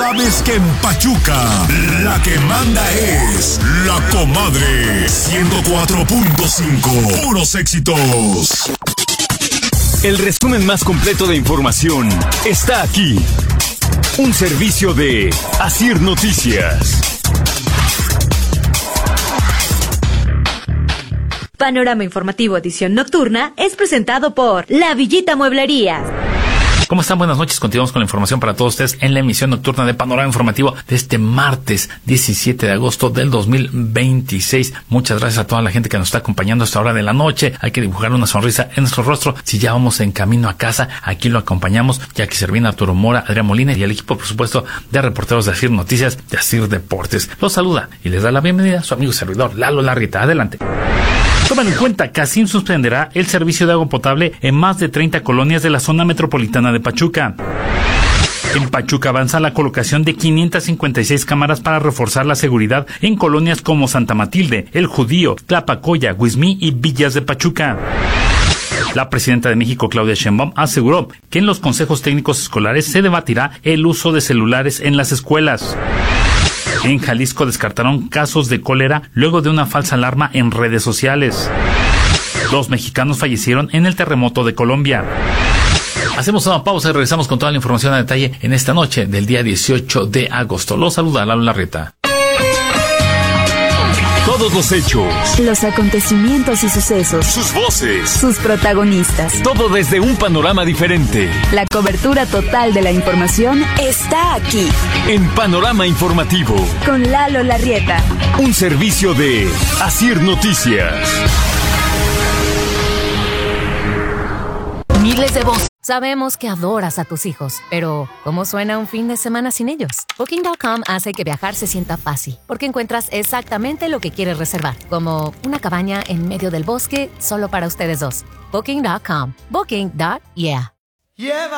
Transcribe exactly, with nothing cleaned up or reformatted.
sabes que en Pachuca la que manda es la comadre. ciento cuatro punto cinco, puros éxitos. El resumen más completo de información está aquí. Un servicio de Asir Noticias. Panorama Informativo Edición Nocturna es presentado por La Villita Mueblería. ¿Cómo están? Buenas noches. Continuamos con la información para todos ustedes en la emisión nocturna de Panorama Informativo de este martes diecisiete de agosto del dos mil veintiséis. Muchas gracias a toda la gente que nos está acompañando a esta hora de la noche. Hay que dibujar una sonrisa en nuestro rostro. Si ya vamos en camino a casa, aquí lo acompañamos, ya que Servina Arturo Mora, Adrián Molina y el equipo, por supuesto, de reporteros de Asir Noticias, de Asir Deportes. Los saluda y les da la bienvenida a su amigo y servidor Lalo Larrieta. Adelante. Tomen en cuenta que ASIM suspenderá el servicio de agua potable en más de treinta colonias de la zona metropolitana de Pachuca. En Pachuca avanza la colocación de quinientas cincuenta y seis cámaras para reforzar la seguridad en colonias como Santa Matilde, El Judío, Tlapacoya, Huizmí y Villas de Pachuca. La presidenta de México, Claudia Sheinbaum, aseguró que en los consejos técnicos escolares se debatirá el uso de celulares en las escuelas. En Jalisco descartaron casos de cólera luego de una falsa alarma en redes sociales. Dos mexicanos fallecieron en el terremoto de Colombia. Hacemos una pausa y regresamos con toda la información a detalle en esta noche del día dieciocho de agosto. Los saluda Lalo Larrieta. Todos los hechos, los acontecimientos y sucesos, sus voces, sus protagonistas, todo desde un panorama diferente. La cobertura total de la información está aquí. En Panorama Informativo, con Lalo Larrieta. Un servicio de Asir Noticias. Miles de voces. Sabemos que adoras a tus hijos, pero ¿cómo suena un fin de semana sin ellos? Booking punto com hace que viajar se sienta fácil, porque encuentras exactamente lo que quieres reservar, como una cabaña en medio del bosque solo para ustedes dos. Booking punto com. Booking. Yeah.